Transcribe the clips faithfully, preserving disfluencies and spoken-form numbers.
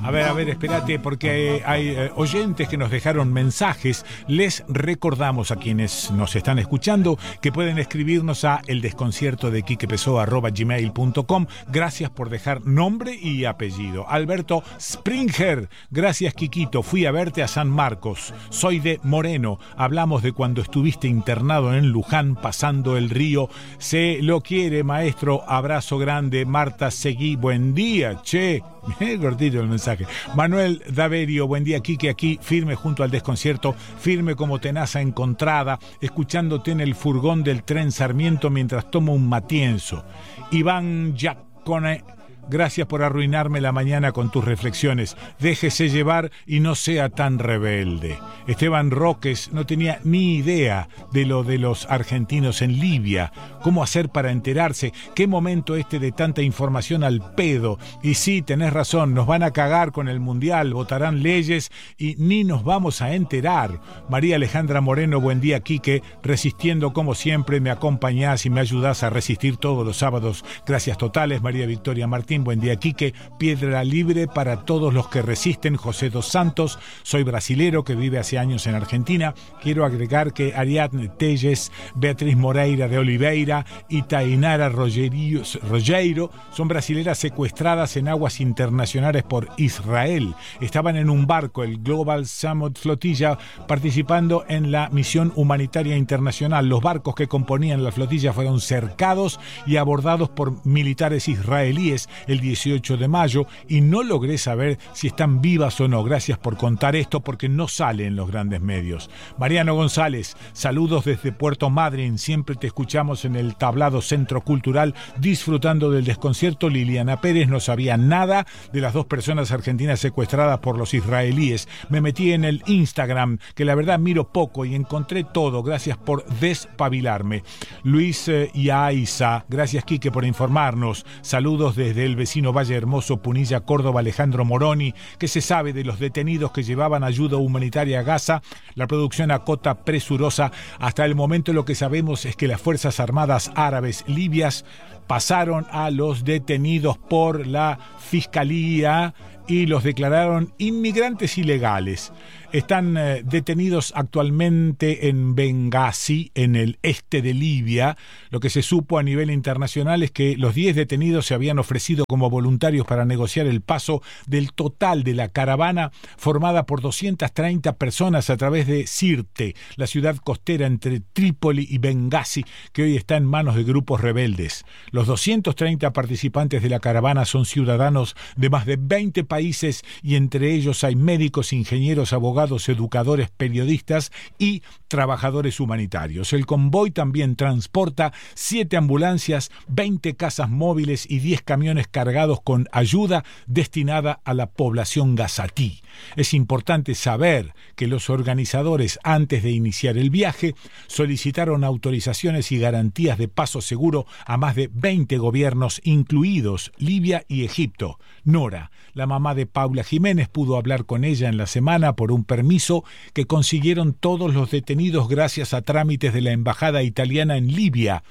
A ver, a ver, espérate, porque hay eh, oyentes que nos dejaron mensajes. Les recordamos a quienes nos están escuchando que pueden escribirnos a eldesconciertodequiquepessoa arroba gmail punto com. Gracias por dejar nombre y apellido. Alberto Springer, gracias Quiquito, fui a verte a San Marcos. Soy de Moreno, hablamos de cuando estuviste internado en Luján pasando el río. Se lo quiere, maestro, abrazo grande. Marta Seguí, buen día, che. Cortito el mensaje. Manuel Daverio, buen día, Quique, aquí firme junto al desconcierto, firme como tenaza encontrada, escuchándote en el furgón del tren Sarmiento mientras tomo un matienzo. Iván Giacone, gracias por arruinarme la mañana con tus reflexiones. Déjese llevar y no sea tan rebelde. Esteban Roques no tenía ni idea de lo de los argentinos en Libia. ¿Cómo hacer para enterarse? ¿Qué momento este de tanta información al pedo? Y sí, tenés razón, nos van a cagar con el Mundial, votarán leyes y ni nos vamos a enterar. María Alejandra Moreno, buen día, Quique. Resistiendo como siempre, me acompañás y me ayudás a resistir todos los sábados. Gracias totales. María Victoria Martín, buen día, Quique. Piedra libre para todos los que resisten. José dos Santos, soy brasilero que vive hace años en Argentina. Quiero agregar que Ariadne Telles, Beatriz Moreira de Oliveira y Tainara Rogerio, Rogeiro son brasileras secuestradas en aguas internacionales por Israel. Estaban en un barco, el Global Summit Flotilla, participando en la misión humanitaria internacional. Los barcos que componían la flotilla fueron cercados y abordados por militares israelíes el dieciocho de mayo y no logré saber si están vivas o no. Gracias por contar esto porque no sale en los grandes medios. Mariano González, saludos desde Puerto Madryn, siempre te escuchamos en el tablado Centro Cultural disfrutando del desconcierto. Liliana Pérez, no sabía nada de las dos personas argentinas secuestradas por los israelíes. Me metí en el Instagram, que la verdad miro poco y encontré todo. Gracias por despabilarme. Luis eh, Yaiza, gracias Quique por informarnos. Saludos desde el vecino Valle Hermoso, Punilla, Córdoba. Alejandro Moroni, ¿qué se sabe de los detenidos que llevaban ayuda humanitaria a Gaza? La producción acota presurosa. Hasta el momento lo que sabemos es que las Fuerzas Armadas Árabes Libias pasaron a los detenidos por la Fiscalía y los declararon inmigrantes ilegales. Están eh, detenidos actualmente en Benghazi, en el este de Libia. Lo que se supo a nivel internacional es que los diez detenidos se habían ofrecido como voluntarios para negociar el paso del total de la caravana formada por doscientas treinta personas a través de Sirte, la ciudad costera entre Trípoli y Benghazi, que hoy está en manos de grupos rebeldes. Los doscientos treinta participantes de la caravana son ciudadanos de más de veinte países y entre ellos hay médicos, ingenieros, abogados, educadores, periodistas y trabajadores humanitarios. El convoy también transporta siete ambulancias, veinte casas móviles y diez camiones cargados con ayuda destinada a la población gazatí. Es importante saber que los organizadores, antes de iniciar el viaje, solicitaron autorizaciones y garantías de paso seguro a más de veinte gobiernos, incluidos Libia y Egipto. Nora, la mamá de Paula Jiménez, pudo hablar con ella en la semana por un permiso que consiguieron todos los detenidos gracias a trámites de la embajada italiana en Libia.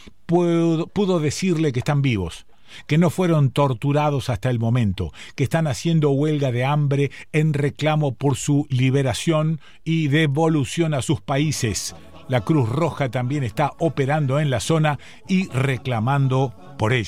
Pudo, pudo decirle que están vivos, que no fueron torturados hasta el momento, que están haciendo huelga de hambre en reclamo por su liberación y devolución a sus países. La Cruz Roja también está operando en la zona y reclamando por ello.